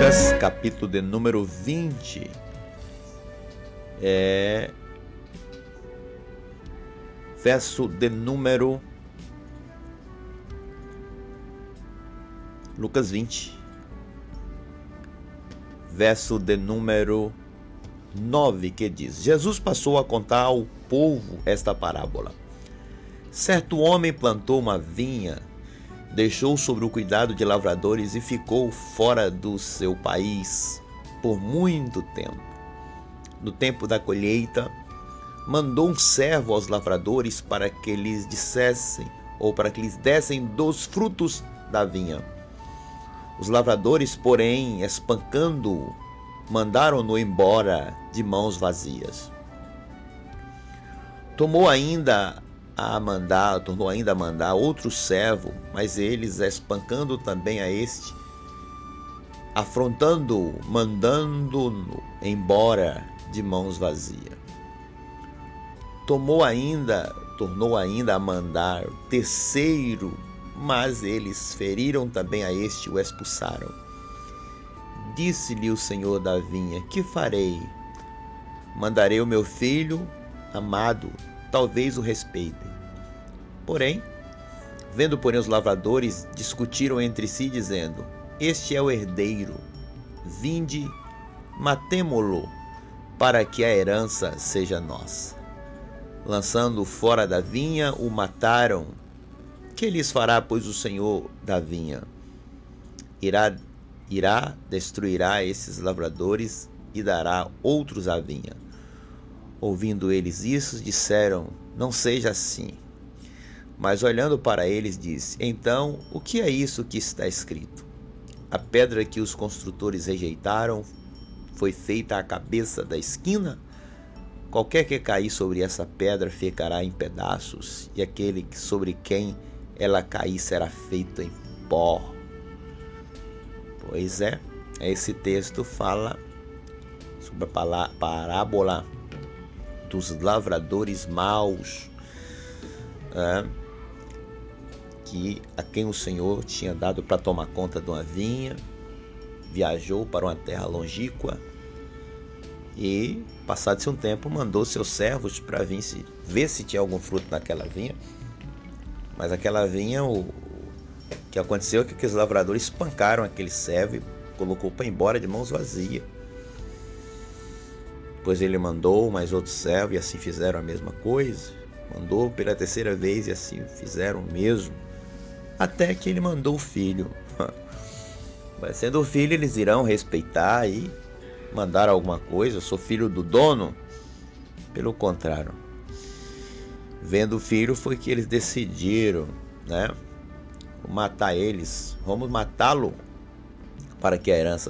Lucas, capítulo de número 20. Verso de número... Lucas 20. Verso de número 9, que diz: Jesus passou a contar ao povo esta parábola. Certo homem plantou uma vinha, deixou sobre o cuidado de lavradores e ficou fora do seu país por muito tempo. No tempo da colheita, mandou um servo aos lavradores para que lhes dissessem, ou para que lhes dessem dos frutos da vinha. Os lavradores, porém, espancando-o, mandaram-no embora de mãos vazias. Tornou ainda a mandar outro servo, mas eles, espancando também a este, afrontando-o, mandando-no embora de mãos vazias. Tornou ainda a mandar o terceiro, mas eles feriram também a este e o expulsaram. Disse-lhe o senhor da vinha: que farei? Mandarei o meu filho amado, talvez o respeitem. Porém, os lavradores, discutiram entre si, dizendo: este é o herdeiro, vinde, matemo-lo, para que a herança seja nossa. Lançando-o fora da vinha, o mataram. Que lhes fará, pois, o senhor da vinha? Destruirá esses lavradores e dará outros à vinha. Ouvindo eles isso, disseram: não seja assim. Mas olhando para eles, disse: então, o que é isso que está escrito? A pedra que os construtores rejeitaram foi feita à cabeça da esquina? Qualquer que cair sobre essa pedra ficará em pedaços, e aquele sobre quem ela cair será feito em pó. Pois é, esse texto fala sobre a parábola dos lavradores maus, a quem o Senhor tinha dado para tomar conta de uma vinha, viajou para uma terra longínqua e, passado-se um tempo, mandou seus servos para vir ver se tinha algum fruto naquela vinha. Mas aquela vinha, o que aconteceu é que os lavradores espancaram aquele servo e colocou para ir embora de mãos vazias. Depois ele mandou mais outro servo e assim fizeram a mesma coisa. Mandou pela terceira vez e assim fizeram o mesmo. Até que ele mandou o filho. Mas sendo o filho, eles irão respeitar e mandar alguma coisa. Eu sou filho do dono. Pelo contrário, vendo o filho, foi que eles decidiram, matar eles. Vamos matá-lo para que a herança